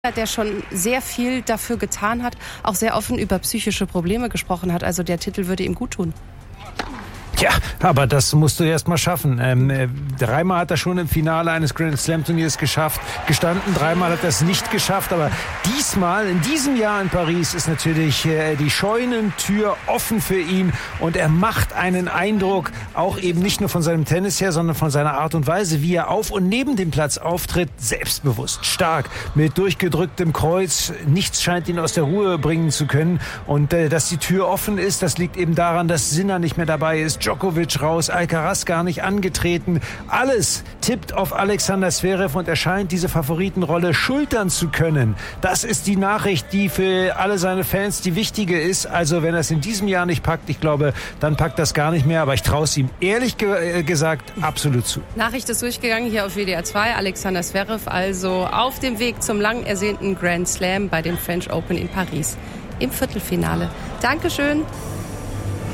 der schon sehr viel dafür getan hat, auch sehr offen über psychische Probleme gesprochen hat. Also der Titel würde ihm gut tun. Ja, aber das musst du erst mal schaffen. Dreimal hat er schon im Finale eines Grand Slam Turniers gestanden. Dreimal hat er es nicht geschafft. Aber diesmal, in diesem Jahr in Paris, ist natürlich die Scheunentür offen für ihn. Und er macht einen Eindruck, auch eben nicht nur von seinem Tennis her, sondern von seiner Art und Weise, wie er auf und neben dem Platz auftritt. Selbstbewusst, stark, mit durchgedrücktem Kreuz. Nichts scheint ihn aus der Ruhe bringen zu können. Und dass die Tür offen ist, das liegt eben daran, dass Sinner nicht mehr dabei ist. Djokovic raus, Alcaraz gar nicht angetreten. Alles tippt auf Alexander Zverev und er scheint diese Favoritenrolle schultern zu können. Das ist die Nachricht, die für alle seine Fans die wichtige ist. Also wenn er es in diesem Jahr nicht packt, ich glaube, dann packt das gar nicht mehr. Aber ich traue es ihm ehrlich gesagt absolut zu. Nachricht ist durchgegangen hier auf WDR 2. Alexander Zverev also auf dem Weg zum lang ersehnten Grand Slam bei den French Open in Paris im Viertelfinale. Dankeschön.